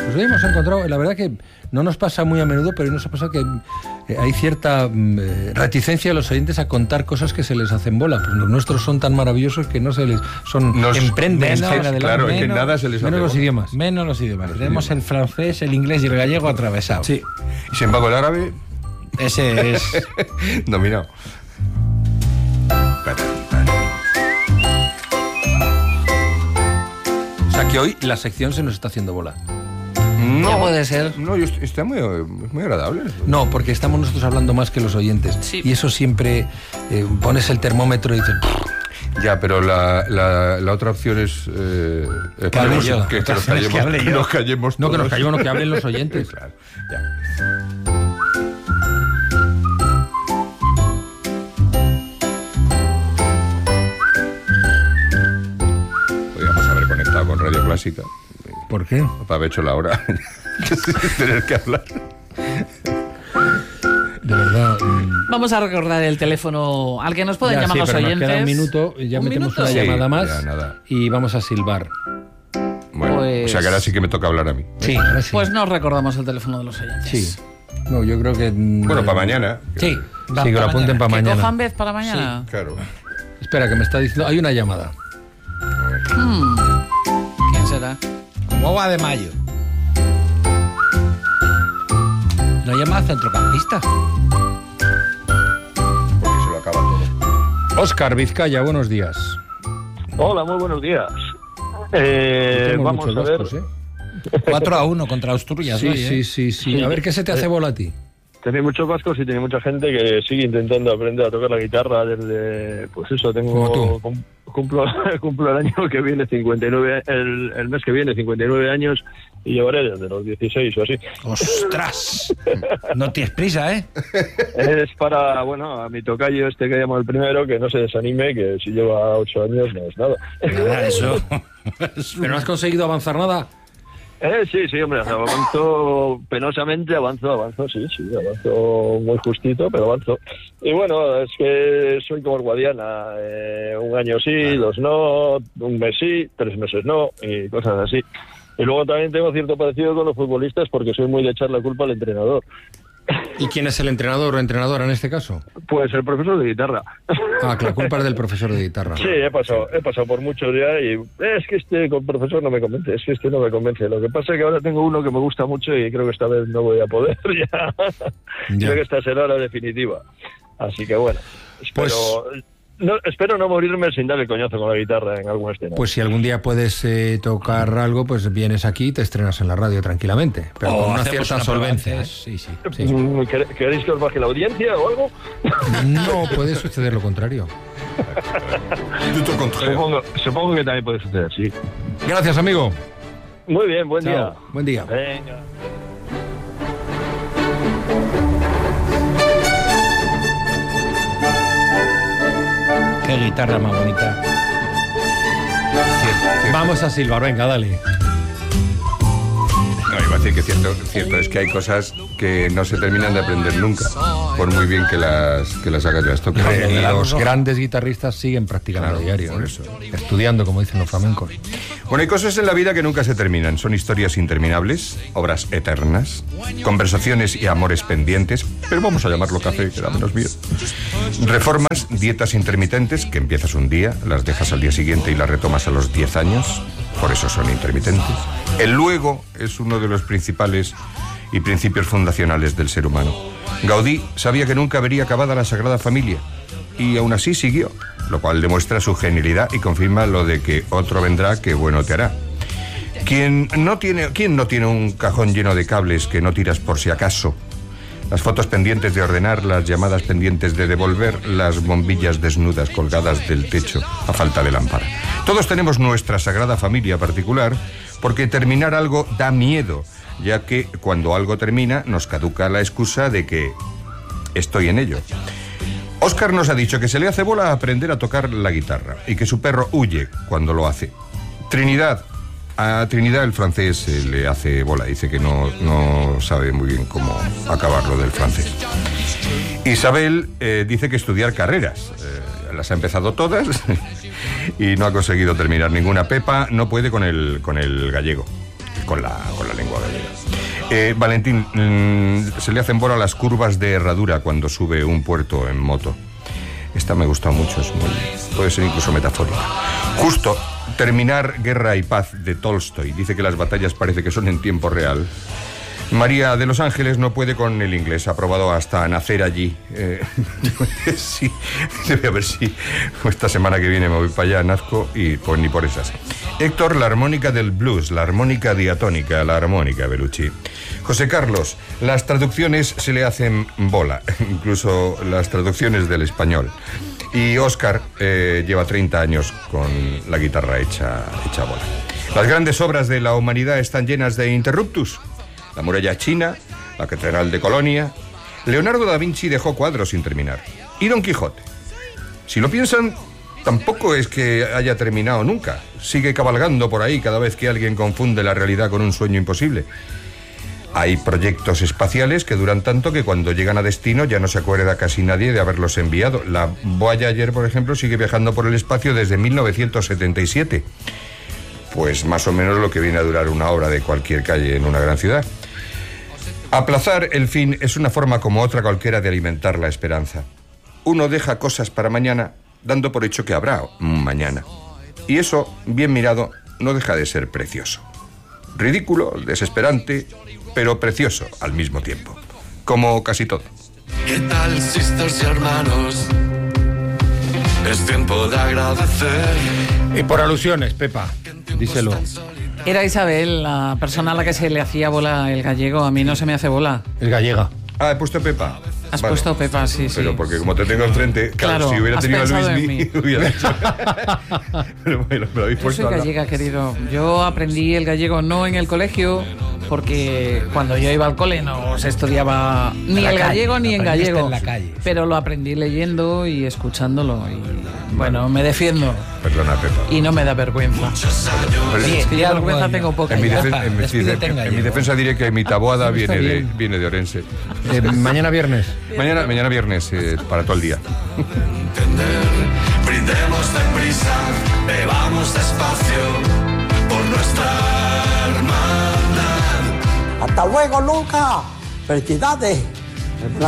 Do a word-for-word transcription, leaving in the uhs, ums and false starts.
Pues hoy hemos encontrado, la verdad que no nos pasa muy a menudo, pero hoy nos ha pasado que eh, hay cierta eh, reticencia de los oyentes a contar cosas que se les hacen bola. Pues los nuestros son tan maravillosos que no se les... son Nos, emprenden, menos, salen adelante. Claro, menos, es que nada se les hace menos los bola. idiomas. Menos los idiomas. Tenemos el francés, el inglés y el gallego atravesados. Sí. Y sin embargo el árabe... Ese es... dominado. O sea que hoy la sección se nos está haciendo bola. No, Ya puede ser. No, yo est- está muy, muy agradable. No, porque estamos nosotros hablando más que los oyentes. Sí. Y eso siempre eh, pones el termómetro y dices... Ya, pero la, la, la otra opción es... Eh, eh, Que hable que, yo. que, que nos Otra opción es callemos, que hable que yo. nos callemos No, que nos todos. callemos, no, que hablen los oyentes. Claro, ya. Podríamos haber conectado con Radio Clásica ¿Por qué? para haber hecho la hora. Tener que hablar. De verdad... mm, Vamos a recordar el teléfono al que nos pueden ya, llamar sí, los pero oyentes. Nos queda un minuto, ya ¿Un metemos minuto? una Sí, llamada más ya, nada. y vamos a silbar. Bueno, Pues- o sea que ahora sí que me toca hablar a mí. Sí, ahora sí. Pues nos recordamos el teléfono de los oyentes. Sí. No, yo creo que... mm, Bueno, para mañana. Sí, Va, sí, que lo para apunten para ¿Que mañana. cojan vez para mañana? Claro. Espera, que me está diciendo... Hay una llamada. Hmm. ¿Quién será? ¿Cómo va de mayo? ¿No llama centrocampista? Porque se lo acaba todo. Óscar Vizcaya, buenos días. Hola, muy buenos días. Eh, Tenemos vamos muchos a ver. vascos, ¿eh? cuatro a uno contra Asturias Sí, hoy, sí, ¿eh? sí, sí. Sí. A ver, ¿qué se te hace bola a ti? Tenéis muchos vascos y tenéis mucha gente que sigue intentando aprender a tocar la guitarra desde, pues eso, Como tú. tengo cum- cumplo, cumplo el año que viene cincuenta y nueve, el, el mes que viene cincuenta y nueve años y llevaré desde los dieciséis o así. ¡Ostras! No tienes prisa, ¿eh? Es para, bueno, a mi tocayo este que llamo el primero, que no se desanime, que si lleva ocho años no es nada. Nada, eso... ¿Pero no has conseguido avanzar nada? Eh, sí, sí, hombre, avanzo penosamente, avanzo, avanzo, sí, sí, avanzo muy justito, pero avanzo. Y bueno, es que soy como el Guadiana, eh, un año sí, dos no, un mes sí, tres meses no, y cosas así. Y luego también tengo cierto parecido con los futbolistas porque soy muy de echar la culpa al entrenador. ¿Y quién es el entrenador o entrenadora en este caso? Pues el profesor de guitarra. Ah, que la culpa es del profesor de guitarra. Sí, he pasado, he pasado por muchos ya y es que este con profesor no me convence, es que este no me convence. Lo que pasa es que ahora tengo uno que me gusta mucho y creo que esta vez no voy a poder ya. Ya. Creo que esta será la definitiva. Así que bueno, espero, Pues- no, espero no morirme sin darle coñazo con la guitarra en algún escenario. Pues si algún día puedes eh, tocar algo, pues vienes aquí y te estrenas en la radio tranquilamente. Pero O con una hacemos cierta una prueba solvencia. antes. ¿eh? Sí, sí, sí. Mm, ¿quere- ¿Queréis que os baje la audiencia o algo? No puede suceder lo contrario. Tutto contrario. Supongo, supongo que también puede suceder, sí. Gracias, amigo. Muy bien, buen Chao. día. Buen día. Venga. Qué guitarra más bonita. Vamos a silbar, venga, dale. No, iba a decir que cierto, cierto es que hay cosas que no se terminan de aprender nunca, por muy bien que las, que las hagas y las toques. Eh, Los grandes guitarristas siguen practicando Claro, a diario, por ¿eh? eso. Estudiando, como dicen los flamencos. Bueno, hay cosas en la vida que nunca se terminan. Son historias interminables, obras eternas, conversaciones y amores pendientes, pero vamos a llamarlo café, que da menos bien. Reformas, dietas intermitentes, que empiezas un día, las dejas al día siguiente y las retomas a los diez años, por eso son intermitentes. El luego es uno de los principales y principios fundacionales del ser humano. Gaudí sabía que nunca vería acabada la Sagrada Familia y aún así siguió, lo cual demuestra su genialidad y confirma lo de que otro vendrá que bueno te hará. ¿Quién no tiene, ¿quién no tiene un cajón lleno de cables que no tiras por si acaso? Las fotos pendientes de ordenar, las llamadas pendientes de devolver, las bombillas desnudas colgadas del techo a falta de lámpara. Todos tenemos nuestra Sagrada Familia particular porque terminar algo da miedo, ya que cuando algo termina nos caduca la excusa de que estoy en ello. Óscar nos ha dicho que se le hace bola aprender a tocar la guitarra y que su perro huye cuando lo hace. Trinidad, a Trinidad el francés se le hace bola, dice que no, no sabe muy bien cómo acabarlo del francés. Isabel eh, dice que estudiar carreras, eh, las ha empezado todas y no ha conseguido terminar ninguna. Pepa no puede con el, con el gallego. con la, con la lengua gallega. Eh, Valentín, mmm, se le hacen bola las curvas de herradura cuando sube un puerto en moto. Esta me gusta mucho, es muy, puede ser incluso metafórica. Justo, terminar Guerra y Paz de Tolstoy. Dice que las batallas parece que son en tiempo real. María de Los Ángeles no puede con el inglés, ha probado hasta nacer allí. Eh, sí, voy a ver si esta semana que viene me voy para allá, nazco, y pues ni por esas. Héctor, la armónica del blues, la armónica diatónica, la armónica, Belucci. José Carlos, las traducciones se le hacen bola, incluso las traducciones del español. Y Óscar eh, lleva treinta años con la guitarra hecha, hecha bola. Las grandes obras de la humanidad están llenas de interruptus. La muralla china, la catedral de Colonia. Leonardo da Vinci dejó cuadros sin terminar. Y Don Quijote. Si lo piensan, tampoco es que haya terminado nunca. Sigue cabalgando por ahí cada vez que alguien confunde la realidad con un sueño imposible. Hay proyectos espaciales que duran tanto que cuando llegan a destino ya no se acuerda casi nadie de haberlos enviado. La Voyager, por ejemplo, sigue viajando por el espacio desde mil novecientos setenta y siete. Pues más o menos lo que viene a durar una hora de cualquier calle en una gran ciudad. Aplazar el fin es una forma como otra cualquiera de alimentar la esperanza. Uno deja cosas para mañana dando por hecho que habrá un mañana. Y eso, bien mirado, no deja de ser precioso. Ridículo, desesperante, pero precioso al mismo tiempo. Como casi todo. ¿Qué tal, sisters y hermanos? Es tiempo de agradecer. Y por alusiones, Pepa, díselo. Era Isabel, la persona a la que se le hacía bola el gallego. A mí no se me hace bola. El gallega. Ah, he puesto Pepa. Has Vale. puesto Pepa, sí, sí. Pero porque como te tengo enfrente, claro, Claro, si hubiera has tenido a pensado en Luismi, mí. hubiera hecho. Pero bueno, me lo habéis Yo puesto soy al lado. gallega, querido. Yo aprendí el gallego no en el colegio, porque cuando yo iba al cole no se estudiaba ni En la el calle, gallego ni en aprendiste gallego. en la calle. Pero lo aprendí leyendo y escuchándolo. Y bueno, me defiendo. Perdona, Pepa. Y no me da vergüenza. Pero- Sí, es que di yo algo vergüenza ahí. tengo poca. En mi, ya. defen- en mi- sí, Despídete en en mi gallego. defensa diré que mi taboada Está viene de, bien. viene de Orense. Eh, mañana viernes. Mañana, mañana viernes, eh, para todo el día. Entender, brindemos deprisa, bebamos despacio por nuestra hermandad. Hasta luego, Luca. Felicidades.